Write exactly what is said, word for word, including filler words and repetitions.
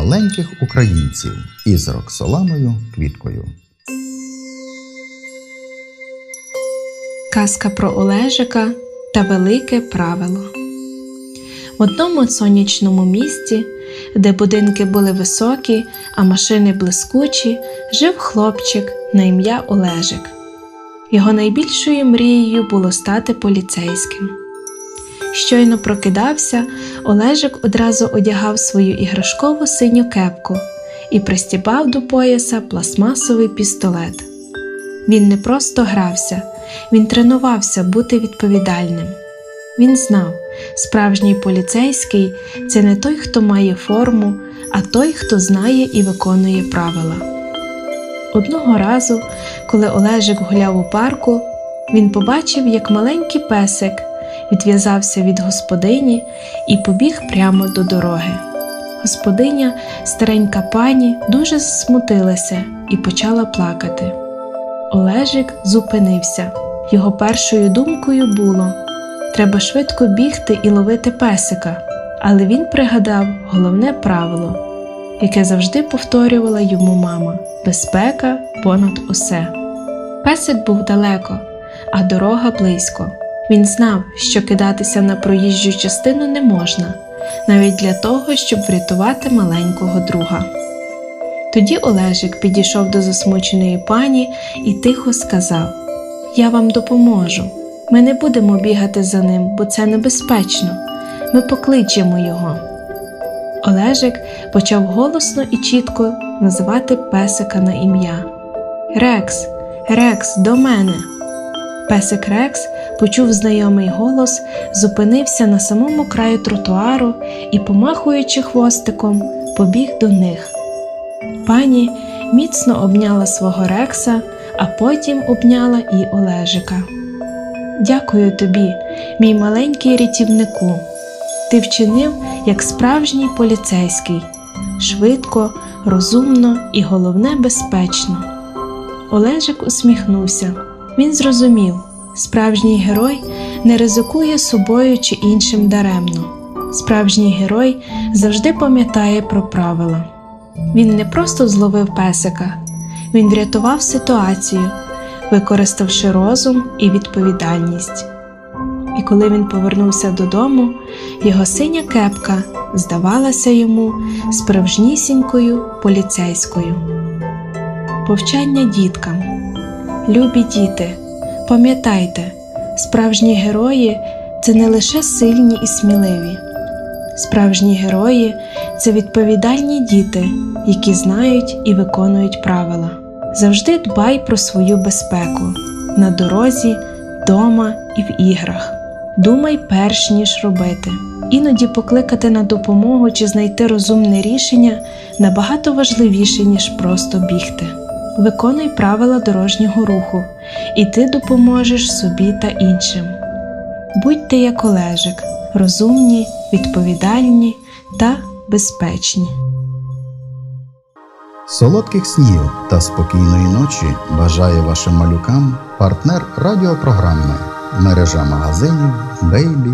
маленьких українців із Роксоланою Квіткою. Казка про Олежика та велике правило. В одному сонячному місті, де будинки були високі, а машини блискучі, жив хлопчик на ім'я Олежик. Його найбільшою мрією було стати поліцейським. Щойно прокидався, Олежик одразу одягав свою іграшкову синю кепку і пристібав до пояса пластмасовий пістолет. Він не просто грався, він тренувався бути відповідальним. Він знав, справжній поліцейський – це не той, хто має форму, а той, хто знає і виконує правила. Одного разу, коли Олежик гуляв у парку, він побачив, як маленький песик відв'язався від господині і побіг прямо до дороги. Господиня, старенька пані, дуже засмутилася і почала плакати. Олежик зупинився. Його першою думкою було: треба швидко бігти і ловити песика, але він пригадав головне правило, яке завжди повторювала йому мама – безпека понад усе. Песик був далеко, а дорога близько. Він знав, що кидатися на проїжджу частину не можна, навіть для того, щоб врятувати маленького друга. Тоді Олежик підійшов до засмученої пані і тихо сказав: «Я вам допоможу. Ми не будемо бігати за ним, бо це небезпечно. Ми покличемо його». Олежик почав голосно і чітко називати песика на ім'я. «Рекс! Рекс, до мене!» Песик Рекс почув знайомий голос, зупинився на самому краю тротуару і, помахуючи хвостиком, побіг до них. Пані міцно обняла свого Рекса, а потім обняла і Олежика. «Дякую тобі, мій маленький рятівнику. Ти вчинив, як справжній поліцейський. Швидко, розумно і, головне, безпечно». Олежик усміхнувся. Він зрозумів, справжній герой не ризикує собою чи іншим даремно. Справжній герой завжди пам'ятає про правила. Він не просто зловив песика, він врятував ситуацію, використавши розум і відповідальність. І коли він повернувся додому, його синя кепка здавалася йому справжнісінькою поліцейською. Повчання діткам. Любі діти, пам'ятайте, справжні герої – це не лише сильні і сміливі. Справжні герої – це відповідальні діти, які знають і виконують правила. Завжди дбай про свою безпеку – на дорозі, вдома і в іграх. Думай перш ніж робити. Іноді покликати на допомогу чи знайти розумне рішення набагато важливіше, ніж просто бігти. Виконуй правила дорожнього руху, і ти допоможеш собі та іншим. Будьте як Олежик – розумні, відповідальні та безпечні. Солодких снів та спокійної ночі бажає вашим малюкам партнер радіопрограми мережа магазинів «Бейлі».